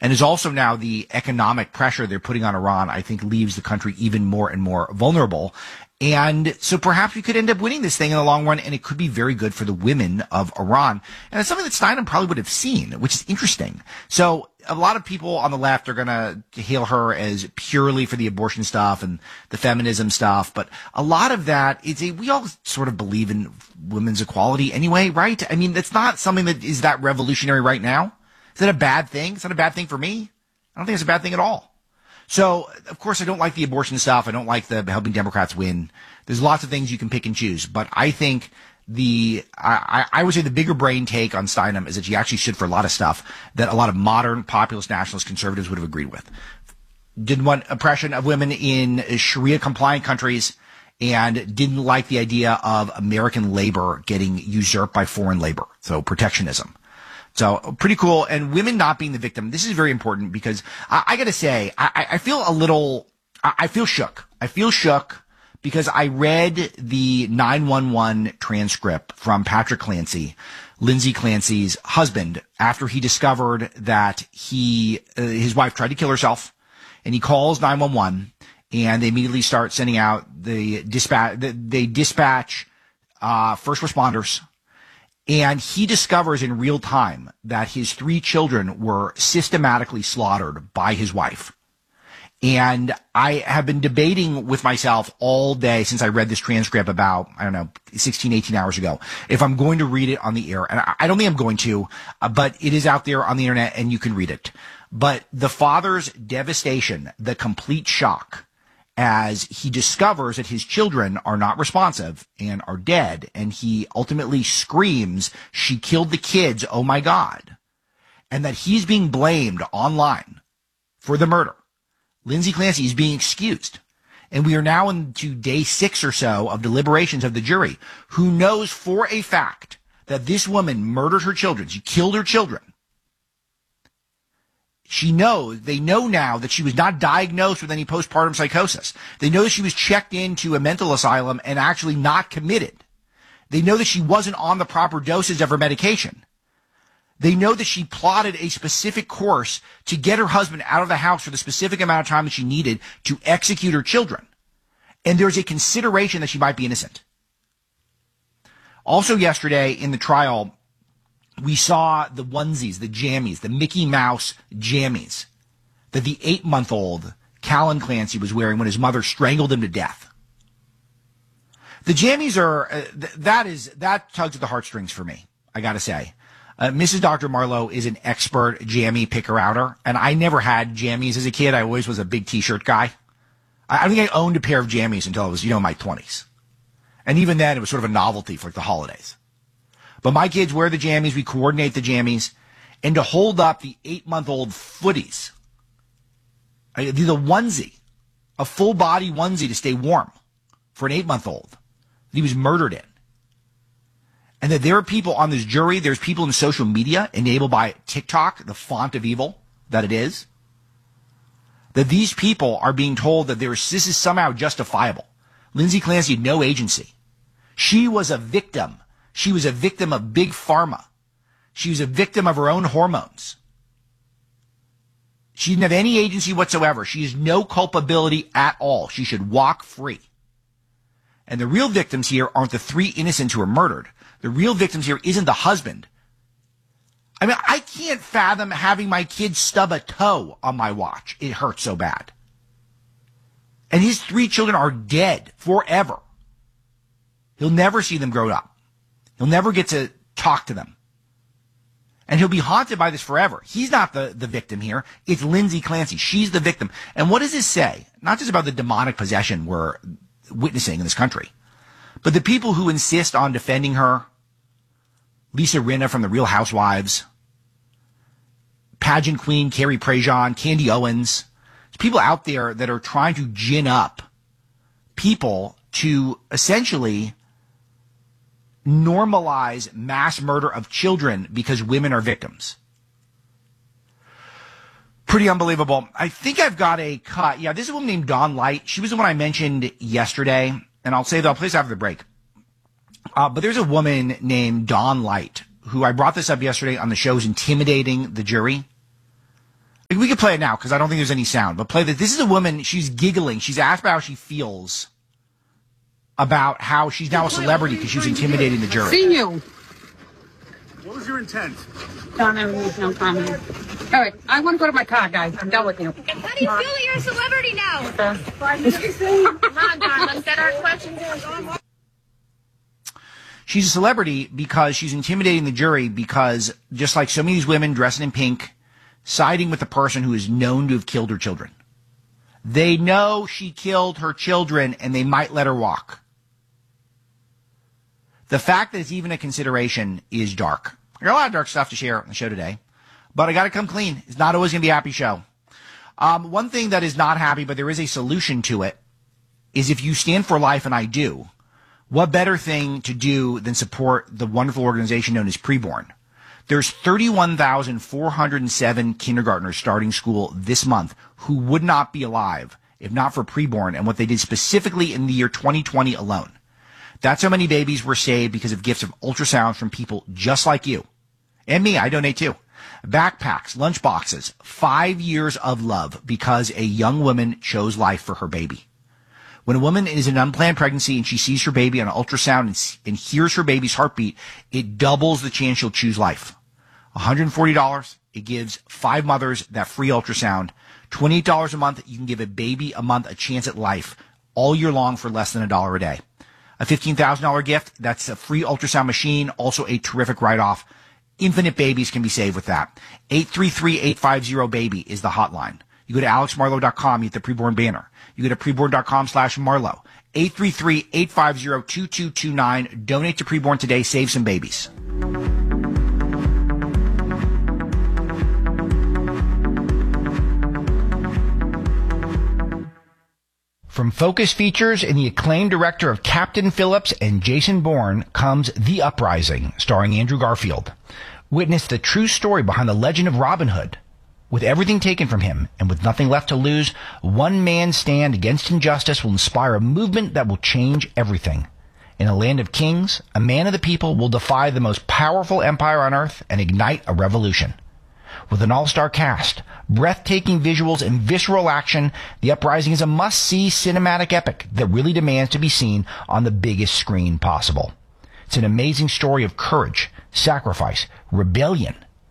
And is also now the economic pressure they're putting on Iran, I think, leaves the country even more and more vulnerable. And so perhaps we could end up winning this thing in the long run, and it could be very good for the women of Iran. And it's something that Steinem probably would have seen, which is interesting. So a lot of people on the left are going to hail her as purely for the abortion stuff and the feminism stuff. But a lot of that is we all sort of believe in women's equality anyway, right? I mean, it's not something that is that revolutionary right now. Is that a bad thing? It's not a bad thing for me. I don't think it's a bad thing at all. So, of course, I don't like the abortion stuff. I don't like the helping Democrats win. There's lots of things you can pick and choose. But I think I would say the bigger brain take on Steinem is that she actually stood for a lot of stuff that a lot of modern populist nationalist conservatives would have agreed with. Didn't want oppression of women in Sharia-compliant countries and didn't like the idea of American labor getting usurped by foreign labor. So protectionism. So pretty cool. And women not being the victim. This is very important because I got to say, I feel I feel shook. I feel shook because I read the 911 transcript from Patrick Clancy, Lindsay Clancy's husband, after he discovered that his wife tried to kill herself, and he calls 911 and they immediately start sending out the dispatch. They dispatch, first responders. And he discovers in real time that his 3 children were systematically slaughtered by his wife. And I have been debating with myself all day since I read this transcript about, 16, 18 hours ago, if I'm going to read it on the air. And I don't think I'm going to, but it is out there on the internet and you can read it. But the father's devastation, the complete shock, as he discovers that his children are not responsive and are dead, and he ultimately screams, "She killed the kids, oh my God," and that he's being blamed online for the murder. Lindsay Clancy is being excused. And we are now into day 6 or so of deliberations of the jury, who knows for a fact that this woman murdered her children. She killed her children. They know now that she was not diagnosed with any postpartum psychosis. They know that she was checked into a mental asylum and actually not committed. They know that she wasn't on the proper dosage of her medication. They know that she plotted a specific course to get her husband out of the house for the specific amount of time that she needed to execute her children. And there's a consideration that she might be innocent. Also yesterday in the trial, we saw the onesies, the jammies, the Mickey Mouse jammies that the 8-month-old Callan Clancy was wearing when his mother strangled him to death. The jammies are, that tugs at the heartstrings for me, I gotta say. Mrs. Dr. Marlowe is an expert jammy picker-outer, and I never had jammies as a kid. I always was a big t-shirt guy. I think I owned a pair of jammies until I was, in my 20s. And even then, it was sort of a novelty for the holidays. But my kids wear the jammies, we coordinate the jammies, and to hold up the 8-month-old footies, the onesie, a full-body onesie to stay warm for an 8-month-old that he was murdered in. And that there are people on this jury, there's people in social media enabled by TikTok, the font of evil that it is, that these people are being told that this is somehow justifiable. Lindsay Clancy had no agency. She was a victim. She was a victim of big pharma. She was a victim of her own hormones. She didn't have any agency whatsoever. She has no culpability at all. She should walk free. And the real victims here aren't the 3 innocents who were murdered. The real victims here isn't the husband. I mean, I can't fathom having my kid stub a toe on my watch. It hurts so bad. And his 3 children are dead forever. He'll never see them grow up. He'll never get to talk to them. And he'll be haunted by this forever. He's not the victim here. It's Lindsay Clancy. She's the victim. And what does this say? Not just about the demonic possession we're witnessing in this country, but the people who insist on defending her, Lisa Rinna from The Real Housewives, pageant queen Carrie Prejean, Candy Owens. There's people out there that are trying to gin up people to essentially normalize mass murder of children because women are victims. Pretty unbelievable. I think I've got a cut. Yeah, this is a woman named Dawn Light. She was the one I mentioned yesterday, and I'll say that I'll play this after the break. But there's a woman named Dawn Light who I brought this up yesterday on the show, is intimidating the jury. We could play it now because I don't think there's any sound, but play that. This is a woman. She's giggling. She's asked about how she feels about how she's now a celebrity because she was intimidating the jury. Seen you. What was your intent? Don't have no comment. All right, I want to go to my car, guys. I'm done with you. How do you feel that you're a celebrity now? Come on, Don, let's get our questions in. She's a celebrity because she's intimidating the jury because just like so many of these women dressing in pink, siding with the person who is known to have killed her children. They know she killed her children and they might let her walk. The fact that it's even a consideration is dark. There's a lot of dark stuff to share on the show today, but I got to come clean. It's not always going to be a happy show. One thing that is not happy, but there is a solution to it, is if you stand for life, and I do, what better thing to do than support the wonderful organization known as Preborn? There's 31,407 kindergartners starting school this month who would not be alive if not for Preborn and what they did specifically in the year 2020 alone. That's how many babies were saved because of gifts of ultrasounds from people just like you. And me, I donate too. Backpacks, lunch boxes, 5 years of love because a young woman chose life for her baby. When a woman is in unplanned pregnancy and she sees her baby on an ultrasound and hears her baby's heartbeat, it doubles the chance she'll choose life. $140, it gives 5 mothers that free ultrasound. $28 a month, you can give a baby a month a chance at life all year long for less than $1 a day. A $15,000 gift, that's a free ultrasound machine, also a terrific write-off. Infinite babies can be saved with that. 833-850-BABY is the hotline. You go to alexmarlowe.com, you hit the Preborn banner. You go to preborn.com/Marlowe. 833-850-2229. Donate to Preborn today. Save some babies. From Focus Features and the acclaimed director of Captain Phillips and Jason Bourne comes The Uprising, starring Andrew Garfield. Witness the true story behind the legend of Robin Hood. With everything taken from him and with nothing left to lose, one man's stand against injustice will inspire a movement that will change everything. In a land of kings, a man of the people will defy the most powerful empire on earth and ignite a revolution. With an all-star cast, breathtaking visuals, and visceral action, The Uprising is a must-see cinematic epic that really demands to be seen on the biggest screen possible. It's an amazing story of courage, sacrifice, rebellion.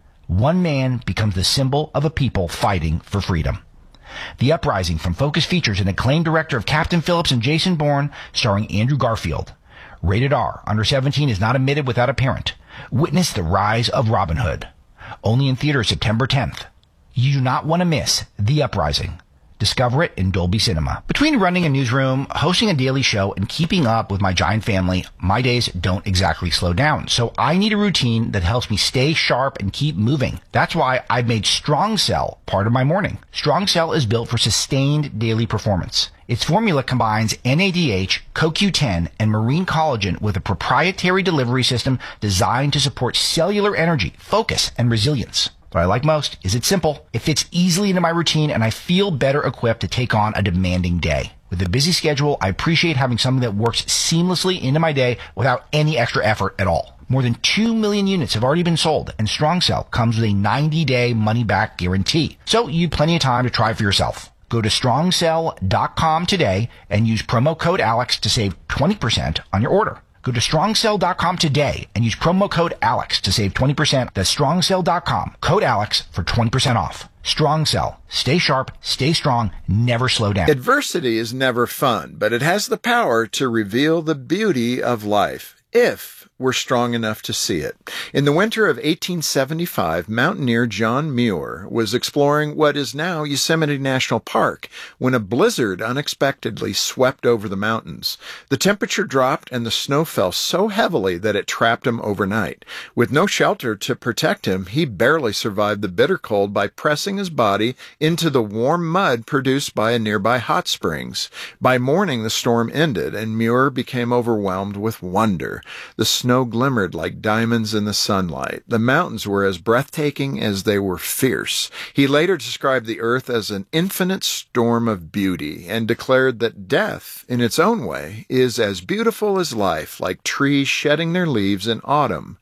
One man becomes the symbol of a people fighting for freedom. The Uprising from Focus Features and acclaimed director of Captain Phillips and Jason Bourne, starring Andrew Garfield. Rated R. Under 17 is not admitted without a parent. Witness the rise of Robin Hood. Only in theaters September 10th. You do not want to miss The Uprising. Discover it in Dolby Cinema. Between running a newsroom, hosting a daily show, and keeping up with my giant family, my days don't exactly slow down. So I need a routine that helps me stay sharp and keep moving. That's why I've made Strong Cell part of my morning. Strong Cell is built for sustained daily performance. Its formula combines NADH, CoQ10, and marine collagen with a proprietary delivery system designed to support cellular energy, focus, and resilience. What I like most is it's simple, it fits easily into my routine, and I feel better equipped to take on a demanding day. With a busy schedule, I appreciate having something that works seamlessly into my day without any extra effort at all. More than 2 million units have already been sold, and Strong Cell comes with a 90-day money-back guarantee. So you have plenty of time to try for yourself. Go to strongcell.com today and use promo code ALEX to save 20% on your order. Go to strongcell.com today and use promo code ALEX to save 20%. That's strongcell.com. Code ALEX for 20% off. Strong Cell. Stay sharp, stay strong, never slow down. Adversity is never fun, but it has the power to reveal the beauty of life, if we're strong enough to see it. In the winter of 1875, mountaineer John Muir was exploring what is now Yosemite National Park when a blizzard unexpectedly swept over the mountains. The temperature dropped and the snow fell so heavily that it trapped him overnight. With no shelter to protect him, he barely survived the bitter cold by pressing his body into the warm mud produced by a nearby hot springs. By morning, the storm ended and Muir became overwhelmed with wonder. The snow glimmered like diamonds in the sunlight. The mountains were as breathtaking as they were fierce. He later described the earth as an infinite storm of beauty and declared that death, in its own way, is as beautiful as life, like trees shedding their leaves in autumn.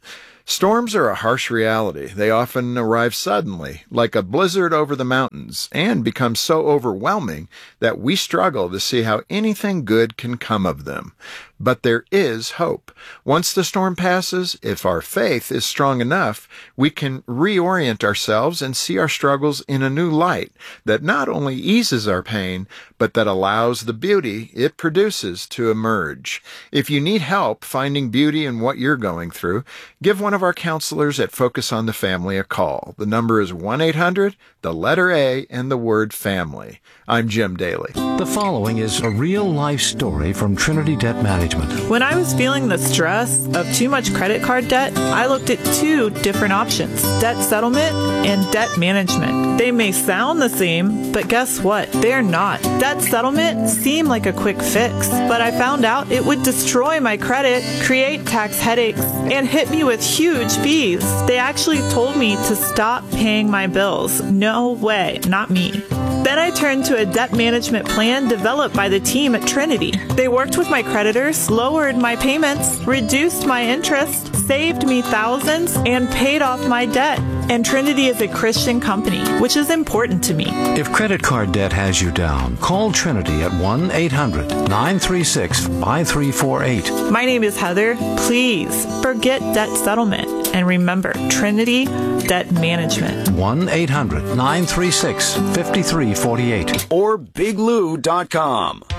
Storms are a harsh reality. They often arrive suddenly, like a blizzard over the mountains, and become so overwhelming that we struggle to see how anything good can come of them. But there is hope. Once the storm passes, if our faith is strong enough, we can reorient ourselves and see our struggles in a new light that not only eases our pain, but that allows the beauty it produces to emerge. If you need help finding beauty in what you're going through, give one of our counselors at Focus on the Family a call. The number is 1-800, the letter A, and the word family. I'm Jim Daly. The following is a real-life story from Trinity Debt Management. When I was feeling the stress of too much credit card debt, I looked at two different options: debt settlement and debt management. They may sound the same, but guess what? They're not. Debt settlement seemed like a quick fix, but I found out it would destroy my credit, create tax headaches, and hit me with huge fees. They actually told me to stop paying my bills. No way, not me. Then I turned to a debt management plan developed by the team at Trinity. They worked with my creditors, lowered my payments, reduced my interest, saved me thousands, and paid off my debt. And Trinity is a Christian company, which is important to me. If credit card debt has you down, call Trinity at 1-800-936-5348. My name is Heather. Please forget debt settlement and remember Trinity Debt Management. 1-800-936-5348. Or BigLou.com.